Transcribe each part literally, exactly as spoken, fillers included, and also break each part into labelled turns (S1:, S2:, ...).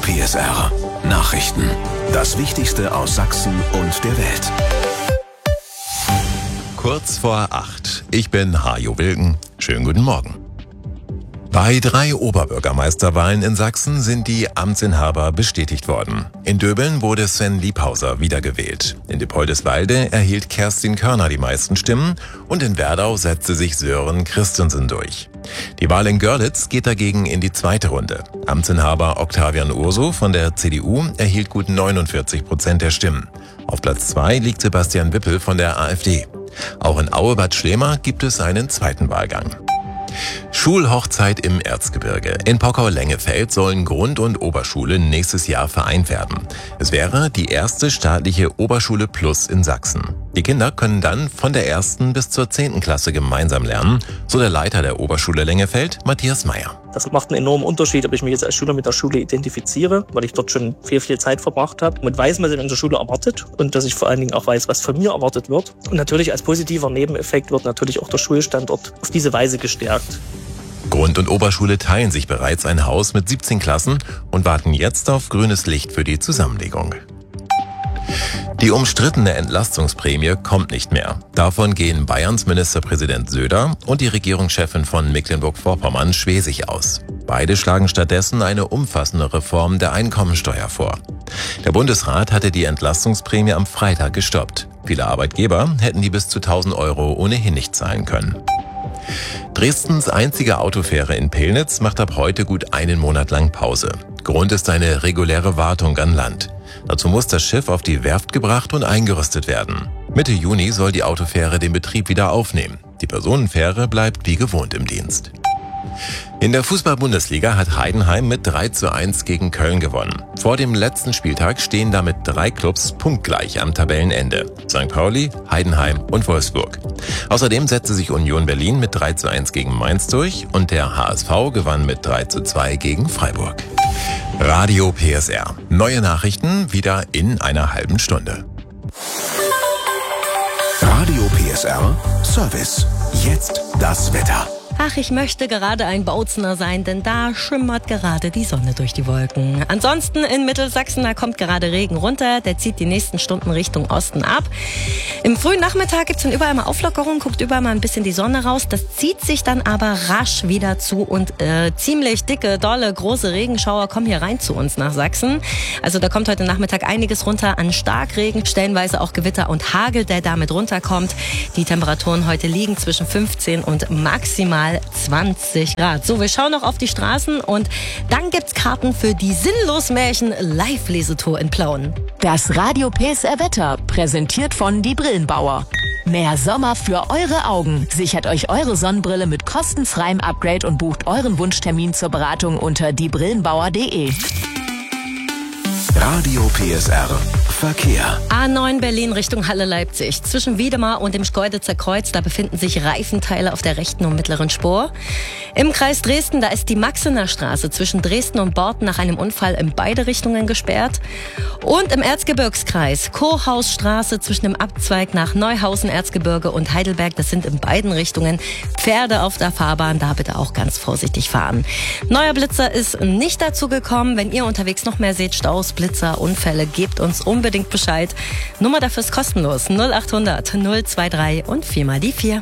S1: P S R. Nachrichten. Das Wichtigste aus Sachsen und der Welt.
S2: Kurz vor acht. Ich bin Hajo Wilken. Schönen guten Morgen. Bei drei Oberbürgermeisterwahlen in Sachsen sind die Amtsinhaber bestätigt worden. In Döbeln wurde Sven Liebhauser wiedergewählt. In Dippoldiswalde erhielt Kerstin Körner die meisten Stimmen und in Werdau setzte sich Sören Christensen durch. Die Wahl in Görlitz geht dagegen in die zweite Runde. Amtsinhaber Octavian Urso von der C D U erhielt gut neunundvierzig Prozent der Stimmen. Auf Platz zwei liegt Sebastian Wippel von der AfD. Auch in Aue-Bad Schlema gibt es einen zweiten Wahlgang. Schulhochzeit im Erzgebirge. In Pockau-Lengefeld sollen Grund- und Oberschule nächstes Jahr vereint werden. Es wäre die erste staatliche Oberschule Plus in Sachsen. Die Kinder können dann von der ersten bis zur zehnten Klasse gemeinsam lernen, so der Leiter der Oberschule Lengefeld, Matthias Meyer.
S3: Das macht einen enormen Unterschied, ob ich mich jetzt als Schüler mit der Schule identifiziere, weil ich dort schon viel, viel Zeit verbracht habe und weiß, was in der Schule erwartet und dass ich vor allen Dingen auch weiß, was von mir erwartet wird. Und natürlich als positiver Nebeneffekt wird natürlich auch der Schulstandort auf diese Weise gestärkt.
S2: Grund- und Oberschule teilen sich bereits ein Haus mit siebzehn Klassen und warten jetzt auf grünes Licht für die Zusammenlegung. Die umstrittene Entlastungsprämie kommt nicht mehr. Davon gehen Bayerns Ministerpräsident Söder und die Regierungschefin von Mecklenburg-Vorpommern Schwesig aus. Beide schlagen stattdessen eine umfassende Reform der Einkommensteuer vor. Der Bundesrat hatte die Entlastungsprämie am Freitag gestoppt. Viele Arbeitgeber hätten die bis zu tausend Euro ohnehin nicht zahlen können. Dresdens einzige Autofähre in Pillnitz macht ab heute gut einen Monat lang Pause. Grund ist eine reguläre Wartung an Land. Dazu muss das Schiff auf die Werft gebracht und eingerüstet werden. Mitte Juni soll die Autofähre den Betrieb wieder aufnehmen. Die Personenfähre bleibt wie gewohnt im Dienst. In der Fußball-Bundesliga hat Heidenheim mit drei zu eins gegen Köln gewonnen. Vor dem letzten Spieltag stehen damit drei Clubs punktgleich am Tabellenende. Sankt Pauli, Heidenheim und Wolfsburg. Außerdem setzte sich Union Berlin mit drei zu eins gegen Mainz durch und der H S V gewann mit drei zu zwei gegen Freiburg. Radio P S R. Neue Nachrichten wieder in einer halben Stunde.
S1: Radio P S R Service. Jetzt das Wetter.
S4: Ach, ich möchte gerade ein Bautzener sein, denn da schimmert gerade die Sonne durch die Wolken. Ansonsten in Mittelsachsen, da kommt gerade Regen runter, der zieht die nächsten Stunden Richtung Osten ab. Im frühen Nachmittag gibt's dann überall mal Auflockerung, guckt überall mal ein bisschen die Sonne raus. Das zieht sich dann aber rasch wieder zu und äh, ziemlich dicke, dolle, große Regenschauer kommen hier rein zu uns nach Sachsen. Also da kommt heute Nachmittag einiges runter an Starkregen, stellenweise auch Gewitter und Hagel, der damit runterkommt. Die Temperaturen heute liegen zwischen fünfzehn und maximal zwanzig Grad. So, wir schauen noch auf die Straßen und dann gibt's Karten für die Sinnlos-Märchen Live-Lesetour in Plauen.
S5: Das Radio P S R Wetter, präsentiert von Die Brillenbauer. Mehr Sommer für eure Augen. Sichert euch eure Sonnenbrille mit kostenfreiem Upgrade und bucht euren Wunschtermin zur Beratung unter die brillenbauer punkt de.
S1: Radio P S R Verkehr.
S4: A neun Berlin Richtung Halle-Leipzig. Zwischen Wiedemar und dem Schkeuditzer Kreuz, da befinden sich Reifenteile auf der rechten und mittleren Spur. Im Kreis Dresden, da ist die Maxener Straße zwischen Dresden und Borten nach einem Unfall in beide Richtungen gesperrt. Und im Erzgebirgskreis Kohausstraße zwischen dem Abzweig nach Neuhausen, Erzgebirge und Heidelberg, das sind in beiden Richtungen Pferde auf der Fahrbahn, da bitte auch ganz vorsichtig fahren. Neuer Blitzer ist nicht dazu gekommen. Wenn ihr unterwegs noch mehr seht, Staus, Blitzer, Unfälle, gebt uns unbedingt Bescheid. Nummer dafür ist kostenlos. null achthundert null drei und viermal die vier.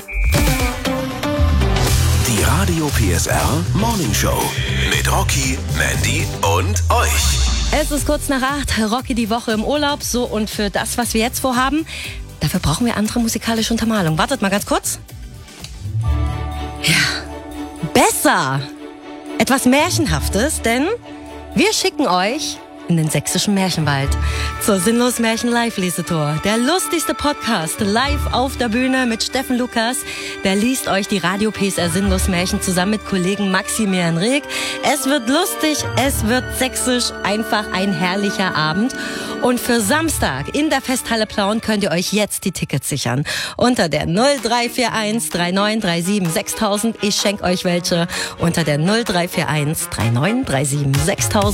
S1: Die Radio P S R Morning Show mit Rocky, Mandy und euch.
S4: Es ist kurz nach acht, Rocky die Woche im Urlaub. So, und für das, was wir jetzt vorhaben, dafür brauchen wir andere musikalische Untermalung. Wartet mal ganz kurz. Ja, besser. Etwas Märchenhaftes, denn wir schicken euch in den sächsischen Märchenwald zur Sinnlos-Märchen-Live-Lesetour. Der lustigste Podcast live auf der Bühne mit Steffen Lukas. Der liest euch die Radio P S R Sinnlos-Märchen zusammen mit Kollegen Maximilian Reg. Es wird lustig, es wird sächsisch, einfach ein herrlicher Abend. Und für Samstag in der Festhalle Plauen könnt ihr euch jetzt die Tickets sichern. Unter der null drei vier eins drei neun drei sieben sechstausend. Ich schenke euch welche. Unter der null drei vier eins drei neun drei sieben sechstausend.